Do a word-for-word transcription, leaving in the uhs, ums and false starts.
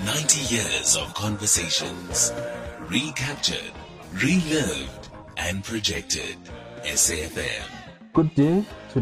ninety years of conversations. Recaptured, relived, and projected. S A F M. Good day.